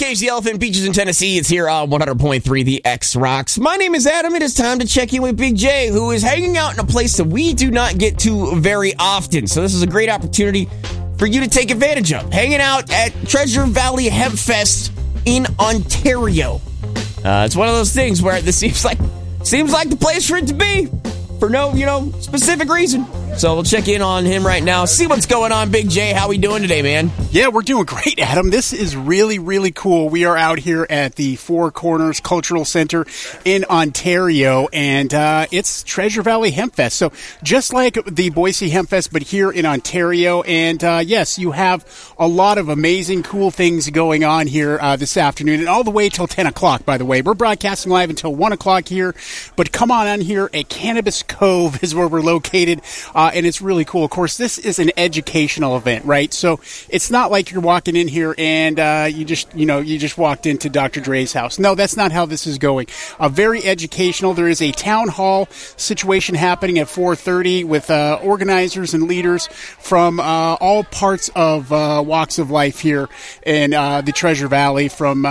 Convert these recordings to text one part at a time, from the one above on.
Cage the Elephant, Beaches in Tennessee. It's here on 100.3 The X Rocks. My name is Adam. It is time to check in with Big J, who is hanging out in a place that we do not get to very often. So this is a great opportunity for you to take advantage of. Hanging out at Treasure Valley Hemp Fest in Ontario. It's one of those things where this seems like the place for it to be for no, specific reason. So we'll check in on him right now. See what's going on, Big J. How we doing today, man? Yeah, we're doing great, Adam. This is really, really cool. We are out here at the Four Corners Cultural Center in Ontario, and it's Treasure Valley Hemp Fest. So just like the Boise Hemp Fest, but here in Ontario. And yes, you have a lot of amazing, cool things going on here this afternoon, and all the way till 10 o'clock, by the way. We're broadcasting live until 1 o'clock here, but come on here at Cannabis Cove is where we're located. And it's really cool. Of course, this is an educational event, right? So it's not like you're walking in here and you just walked into Dr. Dre's house. No, that's not how this is going. Very educational. There is a town hall situation happening at 4:30 with organizers and leaders from all parts of walks of life here in the Treasure Valley. From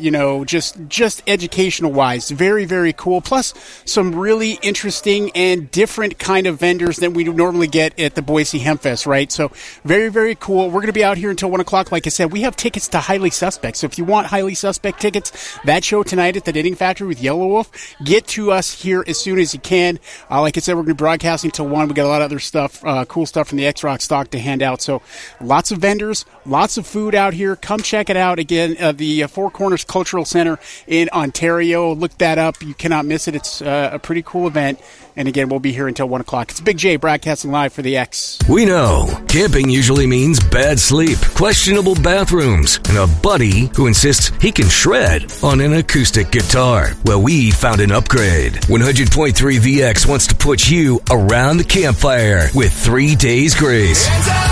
just educational wise, very, very cool. Plus some really interesting and different kind of vendors that we normally get at the Boise Hemp Fest, right? So very, very cool. We're going to be out here until 1 o'clock. Like I said, we have tickets to Highly Suspect. So if you want Highly Suspect tickets, that show tonight at the Knitting Factory with Yellow Wolf, get to us here as soon as you can. Like I said, we're going to be broadcasting till 1. We got a lot of other stuff, cool stuff from the X-Rock stock to hand out. So lots of vendors, lots of food out here. Come check it out. Again, the Four Corners Cultural Center in Ontario. Look that up. You cannot miss it. It's a pretty cool event. And again, we'll be here until 1 o'clock. It's Big J broadcasting live for the X. We know camping usually means bad sleep, questionable bathrooms, and a buddy who insists he can shred on an acoustic guitar. Well, we found an upgrade. 100.3 VX wants to put you around the campfire with 3 days grace.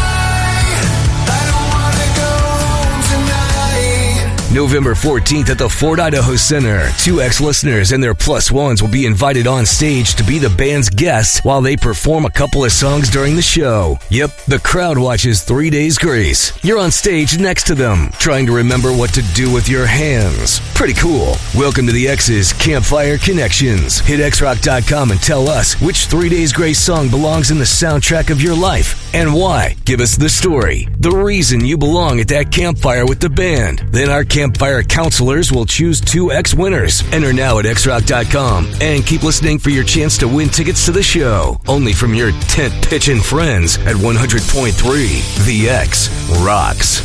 November 14th at the Fort Idaho Center. 2X listeners and their plus ones will be invited on stage to be the band's guests while they perform a couple of songs during the show. Yep, the crowd watches 3 days grace. You're on stage next to them, trying to remember what to do with your hands. Pretty cool. Welcome to the X's Campfire Connections. Hit xrock.com and tell us which 3 days grace song belongs in the soundtrack of your life and why. Give us the story, the reason you belong at that campfire with the band. Then our Campfire counselors will choose 2X winners. Enter now at xrock.com and keep listening for your chance to win tickets to the show. Only from your tent pitching friends at 100.3 The X Rocks.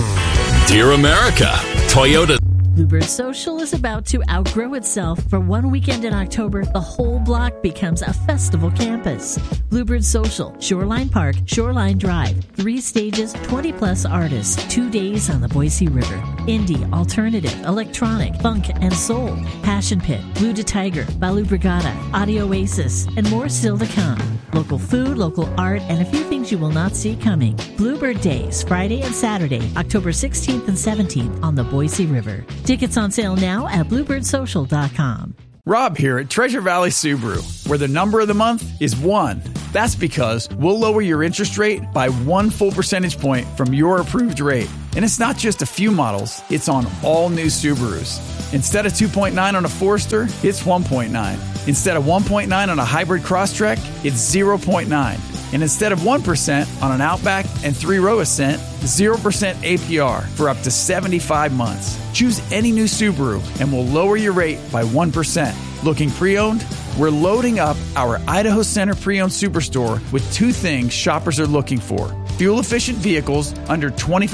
Dear America, Toyota. Bluebird Social is about to outgrow itself. For one weekend in October, the whole block becomes a festival campus. Bluebird Social, Shoreline Park, Shoreline Drive, 3 stages, 20-plus artists, 2 days on the Boise River. Indie, alternative, electronic, funk, and soul. Passion Pit, Blue to Tiger, Balu Brigada, Audio Oasis, and more still to come. Local food, local art, and a few things you will not see coming. Bluebird Days, Friday and Saturday, October 16th and 17th on the Boise River. Tickets on sale now at bluebirdsocial.com. Rob here at Treasure Valley Subaru, where the number of the month is 1. That's because we'll lower your interest rate by 1 full percentage point from your approved rate. And it's not just a few models, it's on all new Subarus. Instead of 2.9 on a Forester, it's 1.9. Instead of 1.9 on a hybrid Crosstrek, it's 0.9. And instead of 1% on an Outback and 3-row Ascent, 0% APR for up to 75 months. Choose any new Subaru and we'll lower your rate by 1%. Looking pre-owned? We're loading up our Idaho Center Pre-Owned Superstore with 2 things shoppers are looking for. Fuel-efficient vehicles under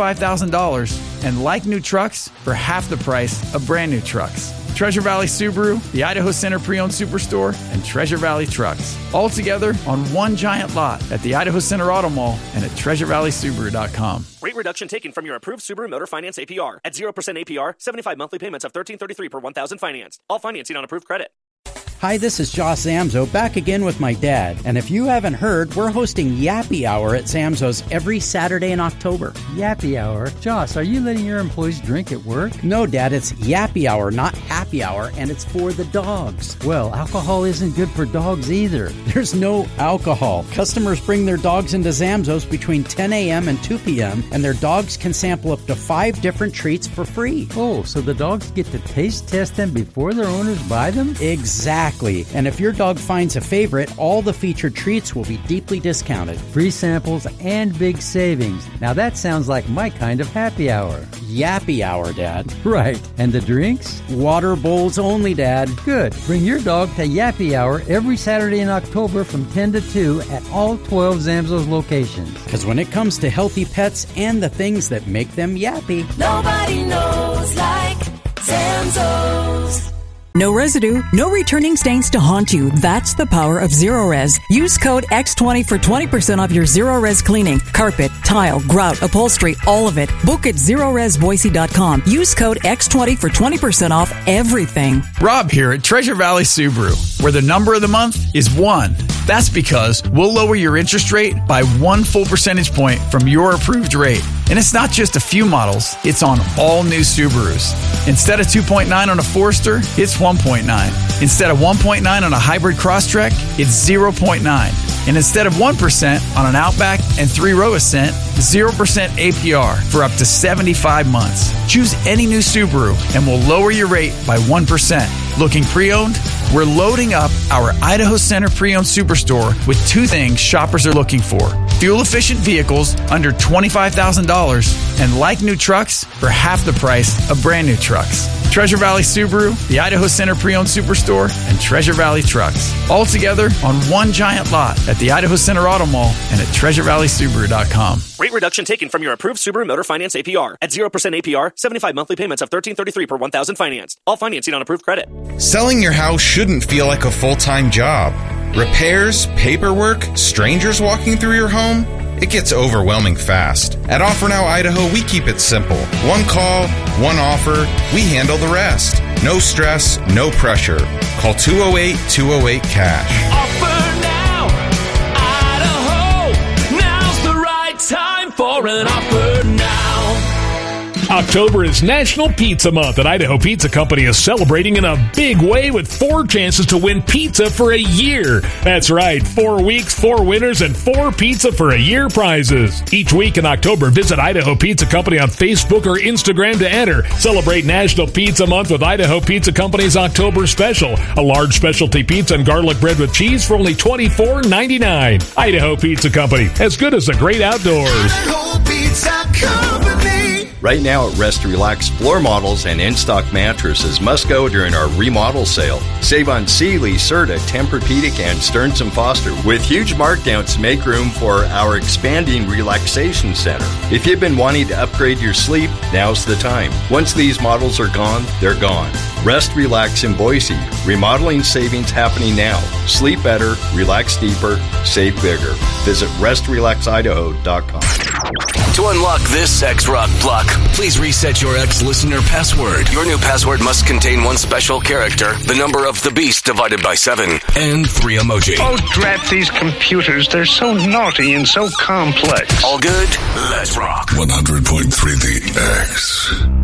$25,000 and like new trucks for half the price of brand new trucks. Treasure Valley Subaru, the Idaho Center Pre-Owned Superstore, and Treasure Valley Trucks. All together on one giant lot at the Idaho Center Auto Mall and at TreasureValleySubaru.com. Rate reduction taken from your approved Subaru Motor Finance APR. At 0% APR, 75 monthly payments of $13.33 per $1,000 financed. All financing on approved credit. Hi, this is Joss Zamzo, back again with my dad. And if you haven't heard, we're hosting Yappy Hour at Zamzo's every Saturday in October. Yappy Hour? Joss, are you letting your employees drink at work? No, Dad, it's Yappy Hour, not Happy Hour, and it's for the dogs. Well, alcohol isn't good for dogs either. There's no alcohol. Customers bring their dogs into Zamzo's between 10 a.m. and 2 p.m., and their dogs can sample up to 5 different treats for free. Oh, so the dogs get to taste test them before their owners buy them? Exactly. And if your dog finds a favorite, all the featured treats will be deeply discounted. Free samples and big savings. Now that sounds like my kind of happy hour. Yappy Hour, Dad. Right. And the drinks? Water bowls only, Dad. Good. Bring your dog to Yappy Hour every Saturday in October from 10 to 2 at all 12 Zamzo's locations. Because when it comes to healthy pets and the things that make them yappy, nobody knows like Zamzo's. No residue, no returning stains to haunt you. That's the power of Zero-Res. Use code X20 for 20% off your Zero-Res cleaning. Carpet, tile, grout, upholstery, all of it. Book at ZeroResBoise.com. Use code X20 for 20% off everything. Rob here at Treasure Valley Subaru, where the number of the month is 1. That's because we'll lower your interest rate by 1 full percentage point from your approved rate. And it's not just a few models, it's on all new Subarus. Instead of 2.9 on a Forester, it's 1.9. Instead of 1.9 on a hybrid Crosstrek, it's 0.9. And instead of 1% on an Outback and 3-row Ascent, 0% APR for up to 75 months. Choose any new Subaru and we'll lower your rate by 1%. Looking pre-owned? We're loading up our Idaho Center Pre-Owned Superstore with 2 things shoppers are looking for. Fuel-efficient vehicles under $25,000 and like new trucks for half the price of brand new trucks. Treasure Valley Subaru, the Idaho Center Pre-Owned Superstore, and Treasure Valley Trucks. All together on one giant lot at the Idaho Center Auto Mall and at TreasureValleySubaru.com. Rate reduction taken from your approved Subaru Motor Finance APR. At 0% APR, 75 monthly payments of $13.33 per $1,000 financed. All financing on approved credit. Selling your house shouldn't feel like a full-time job. Repairs, paperwork, strangers walking through your home, it gets overwhelming fast. At Offer Now Idaho, we keep it simple. One call, one offer, we handle the rest. No stress, no pressure. Call 208-208-CASH. Offer Now, Idaho. Now's the right time for an offer now. October is National Pizza Month, and Idaho Pizza Company is celebrating in a big way with 4 chances to win pizza for a year. That's right, 4 weeks, 4 winners, and 4 pizza for a year prizes. Each week in October, visit Idaho Pizza Company on Facebook or Instagram to enter. Celebrate National Pizza Month with Idaho Pizza Company's October Special. A large specialty pizza and garlic bread with cheese for only $24.99. Idaho Pizza Company, as good as the great outdoors. Idaho Pizza Company. Right now at Rest Relax, floor models and in-stock mattresses must go during our remodel sale. Save on Sealy, Serta, Tempur-Pedic, and Stearns & Foster with huge markdowns to make room for our expanding relaxation center. If you've been wanting to upgrade your sleep, now's the time. Once these models are gone, they're gone. Rest Relax in Boise. Remodeling savings happening now. Sleep better, relax deeper, save bigger. Visit RestRelaxIdaho.com. To unlock this X-Rock block, please reset your X-Listener password. Your new password must contain 1 special character, the number of the beast divided by 7, and 3 emoji. Oh, drat these computers. They're so naughty and so complex. All good? Let's rock. 100.3 The X.